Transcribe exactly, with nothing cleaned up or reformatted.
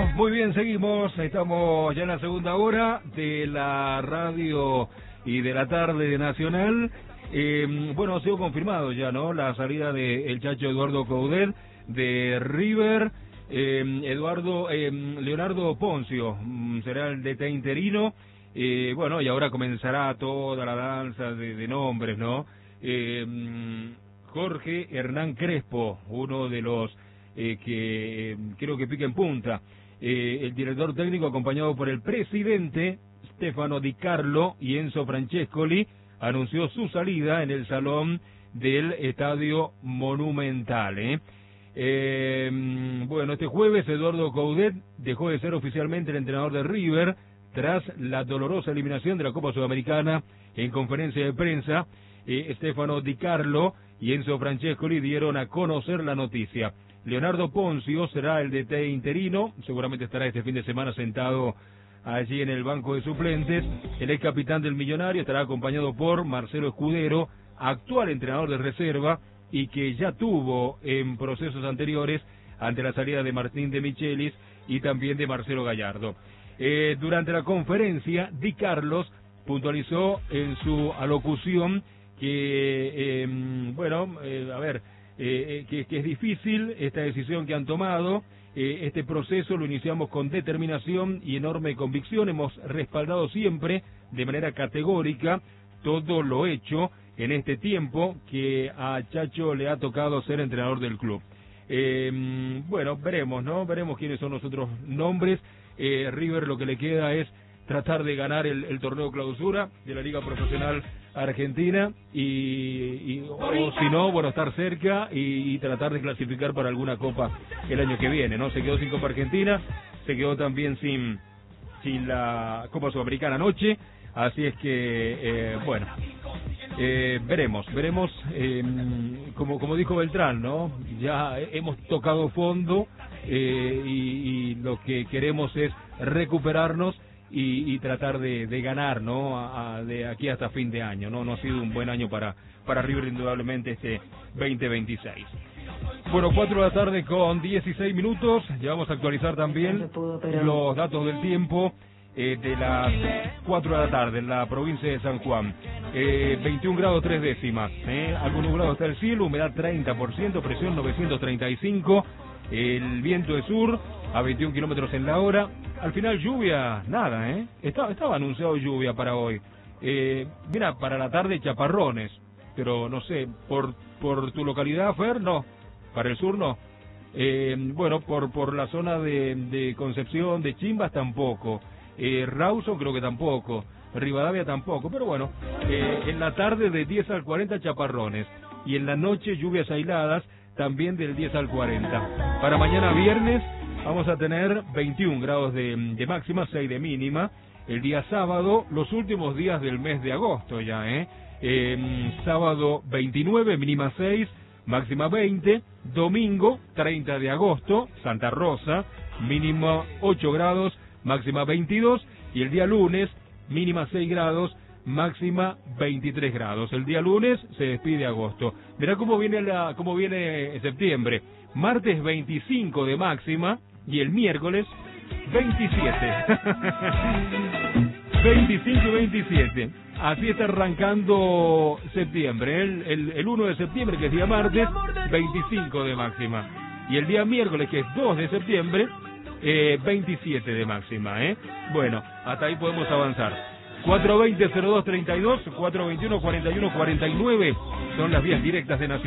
Bueno, muy bien, seguimos. Estamos ya en la segunda hora de la radio y de la tarde nacional. Eh, bueno, ha sido confirmado ya, ¿no? La salida de el Chacho Eduardo Coudet de River. Eh, Eduardo eh, Leonardo Poncio será el D T interino. Eh, bueno, y ahora comenzará toda la danza de, de nombres, ¿no? Eh, Jorge Hernán Crespo, uno de los eh, que eh, creo que pica en punta. Eh, el director técnico, acompañado por el presidente Stefano Di Carlo y Enzo Francescoli, anunció su salida en el salón del Estadio Monumental. ¿eh? Eh, bueno, este jueves Eduardo Coudet dejó de ser oficialmente el entrenador de River tras la dolorosa eliminación de la Copa Sudamericana. En conferencia de prensa, eh, Stefano Di Carlo y Enzo Francescoli dieron a conocer la noticia. Leonardo Poncio será el D T interino, seguramente estará este fin de semana sentado allí en el banco de suplentes. El ex capitán del Millonario estará acompañado por Marcelo Escudero, actual entrenador de reserva y que ya tuvo en procesos anteriores ante la salida de Martín de Michelis y también de Marcelo Gallardo. Eh, durante la conferencia, Di Carlos puntualizó en su alocución que, eh, bueno, eh, a ver, eh, que, que es difícil esta decisión que han tomado. Eh, este proceso lo iniciamos con determinación y enorme convicción. Hemos respaldado siempre de manera categórica todo lo hecho en este tiempo que a Chacho le ha tocado ser entrenador del club. Eh, bueno, veremos, ¿no? Veremos quiénes son los otros nombres. Eh, River lo que le queda es tratar de ganar el, el torneo clausura de la Liga Profesional Argentina y, y o si no, bueno, estar cerca y, y tratar de clasificar para alguna copa el año que viene, ¿no? Se quedó sin Copa Argentina, se quedó también sin sin la Copa Sudamericana anoche, así es que, eh, bueno, eh, veremos, veremos, eh, como como dijo Beltrán, ¿no? Ya hemos tocado fondo eh, y, y lo que queremos es recuperarnos Y, y tratar de, de ganar, ¿no? A, a, de aquí hasta fin de año, ¿no? No ha sido un buen año para, para River, indudablemente, este veinte veintiséis. Bueno, cuatro de la tarde con dieciséis minutos. Ya vamos a actualizar también los datos del tiempo eh, de las cuatro de la tarde en la provincia de San Juan. Eh, veintiún grados tres décimas. ¿eh? Algo nublado está el cielo, humedad treinta por ciento, presión novecientos treinta y cinco. El viento de sur a veintiún kilómetros en la hora. Al final lluvia, nada, ¿eh? Estaba, estaba anunciado lluvia para hoy. Eh, mira, para la tarde chaparrones, pero no sé, por por tu localidad, Fer, no. Para el sur, no. Eh, bueno, por por la zona de, de Concepción, de Chimbas, tampoco. Eh, Rawson creo que tampoco. Rivadavia tampoco, pero bueno. Eh, en la tarde de diez al cuarenta chaparrones. Y en la noche lluvias aisladas, también del diez al cuarenta. Para mañana viernes vamos a tener veintiún grados de, de máxima, seis de mínima. El día sábado, los últimos días del mes de agosto ya, ¿eh? eh sábado veintinueve, mínima seis, máxima veinte. Domingo treinta de agosto, Santa Rosa, mínima ocho grados, máxima veintidós. Y el día lunes, mínima seis grados, máxima veintitrés grados. El día lunes se despide agosto. Verá cómo viene la, cómo viene septiembre. Martes veinticinco de máxima y el miércoles veintisiete. veinticinco y veintisiete. Así está arrancando septiembre. El, el, el uno de septiembre, que es día martes, veinticinco de máxima. Y el día miércoles, que es dos de septiembre, eh, veintisiete de máxima. ¿eh? Bueno, hasta ahí podemos avanzar. cuatro veinte, cero dos treinta y dos, cuatro veintiuno, cuarenta y uno cuarenta y nueve son las vías directas de Nacional.